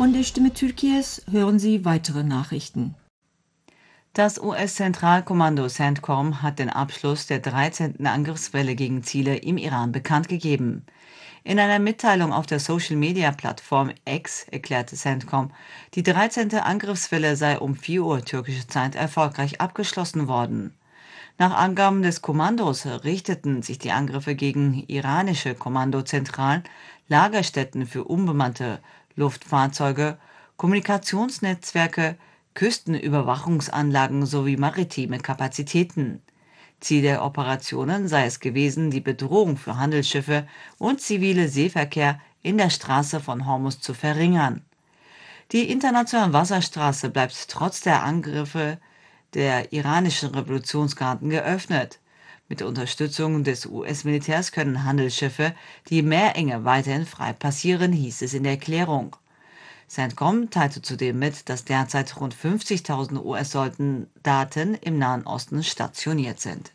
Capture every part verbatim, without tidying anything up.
Von der Stimme Türkiye's hören Sie weitere Nachrichten. Das U S-Zentralkommando CENTCOM hat den Abschluss der dreizehnten Angriffswelle gegen Ziele im Iran bekannt gegeben. In einer Mitteilung auf der Social-Media-Plattform X erklärte CENTCOM, die dreizehnte Angriffswelle sei um vier Uhr türkische Zeit erfolgreich abgeschlossen worden. Nach Angaben des Kommandos richteten sich die Angriffe gegen iranische Kommandozentralen, Lagerstätten für unbemannte Luftfahrzeuge, Kommunikationsnetzwerke, Küstenüberwachungsanlagen sowie maritime Kapazitäten. Ziel der Operationen sei es gewesen, die Bedrohung für Handelsschiffe und zivile Seeverkehr in der Straße von Hormuz zu verringern. Die internationale Wasserstraße bleibt trotz der Angriffe der iranischen Revolutionsgarden geöffnet. Mit Unterstützung des U S-Militärs können Handelsschiffe die Meerenge weiterhin frei passieren, hieß es in der Erklärung. CENTCOM teilte zudem mit, dass derzeit rund fünfzigtausend U S-Soldaten im Nahen Osten stationiert sind.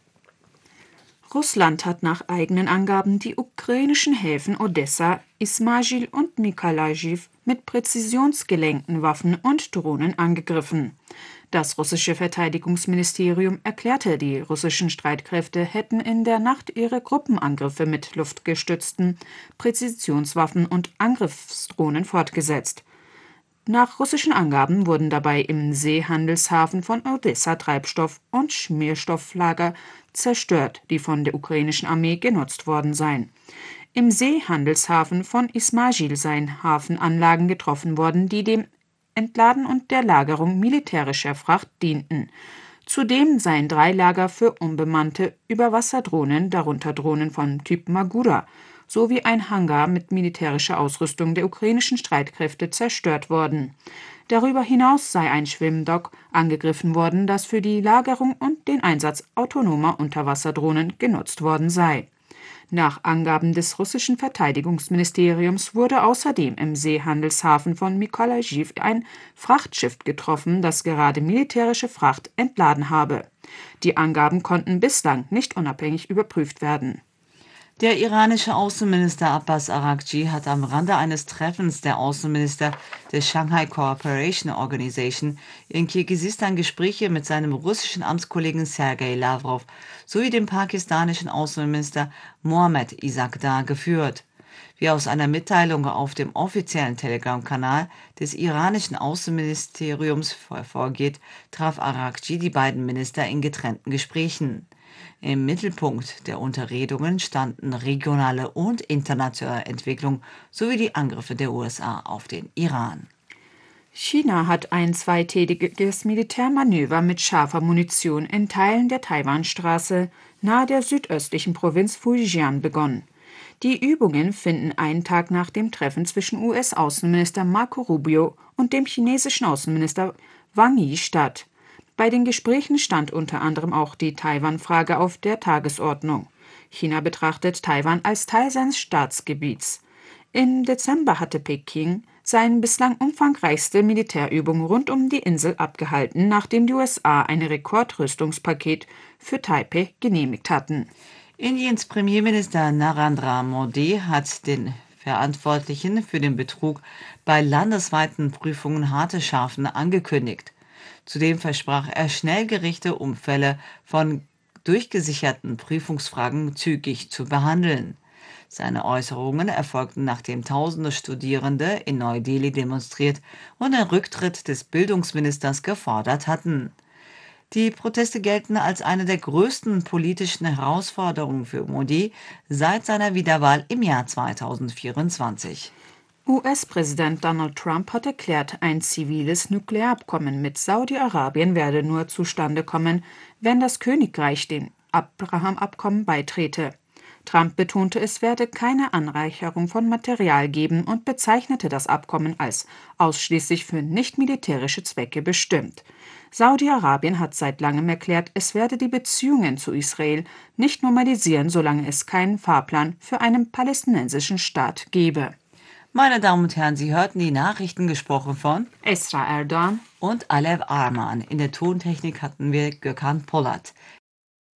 Russland hat nach eigenen Angaben die ukrainischen Häfen Odessa, Ismail und Mykolaiw mit präzisionsgelenkten Waffen und Drohnen angegriffen. Das russische Verteidigungsministerium erklärte, die russischen Streitkräfte hätten in der Nacht ihre Gruppenangriffe mit luftgestützten Präzisionswaffen und Angriffsdrohnen fortgesetzt. Nach russischen Angaben wurden dabei im Seehandelshafen von Odessa Treibstoff- und Schmierstofflager zerstört, die von der ukrainischen Armee genutzt worden seien. Im Seehandelshafen von Ismail seien Hafenanlagen getroffen worden, die dem Entladen und der Lagerung militärischer Fracht dienten. Zudem seien drei Lager für unbemannte Überwasserdrohnen, darunter Drohnen vom Typ Magura, sowie ein Hangar mit militärischer Ausrüstung der ukrainischen Streitkräfte zerstört worden. Darüber hinaus sei ein Schwimmdock angegriffen worden, das für die Lagerung und den Einsatz autonomer Unterwasserdrohnen genutzt worden sei. Nach Angaben des russischen Verteidigungsministeriums wurde außerdem im Seehandelshafen von Mykolaiw ein Frachtschiff getroffen, das gerade militärische Fracht entladen habe. Die Angaben konnten bislang nicht unabhängig überprüft werden. Der iranische Außenminister Abbas Araghchi hat am Rande eines Treffens der Außenminister der Shanghai Cooperation Organization in Kirgisistan Gespräche mit seinem russischen Amtskollegen Sergei Lavrov sowie dem pakistanischen Außenminister Mohammad Isakdar geführt. Wie aus einer Mitteilung auf dem offiziellen Telegram-Kanal des iranischen Außenministeriums hervorgeht, traf Araghchi die beiden Minister in getrennten Gesprächen. Im Mittelpunkt der Unterredungen standen regionale und internationale Entwicklung sowie die Angriffe der U S A auf den Iran. China hat ein zweitägiges Militärmanöver mit scharfer Munition in Teilen der Taiwanstraße nahe der südöstlichen Provinz Fujian begonnen. Die Übungen finden einen Tag nach dem Treffen zwischen U S-Außenminister Marco Rubio und dem chinesischen Außenminister Wang Yi statt. Bei den Gesprächen stand unter anderem auch die Taiwan-Frage auf der Tagesordnung. China betrachtet Taiwan als Teil seines Staatsgebiets. Im Dezember hatte Peking seine bislang umfangreichste Militärübung rund um die Insel abgehalten, nachdem die U S A ein Rekordrüstungspaket für Taipeh genehmigt hatten. Indiens Premierminister Narendra Modi hat den Verantwortlichen für den Betrug bei landesweiten Prüfungen harte Strafen angekündigt. Zudem versprach er Schnellgerichte, um Fälle von durchgesicherten Prüfungsfragen zügig zu behandeln. Seine Äußerungen erfolgten, nachdem tausende Studierende in Neu-Delhi demonstriert und den Rücktritt des Bildungsministers gefordert hatten. Die Proteste gelten als eine der größten politischen Herausforderungen für Modi seit seiner Wiederwahl im Jahr zweitausendvierundzwanzig. U S-Präsident Donald Trump hat erklärt, ein ziviles Nuklearabkommen mit Saudi-Arabien werde nur zustande kommen, wenn das Königreich dem Abraham-Abkommen beitrete. Trump betonte, es werde keine Anreicherung von Material geben und bezeichnete das Abkommen als ausschließlich für nicht-militärische Zwecke bestimmt. Saudi-Arabien hat seit langem erklärt, es werde die Beziehungen zu Israel nicht normalisieren, solange es keinen Fahrplan für einen palästinensischen Staat gebe. Meine Damen und Herren, Sie hörten die Nachrichten gesprochen von Esra Erdogan und Alev Arman. In der Tontechnik hatten wir Gökhan Polat.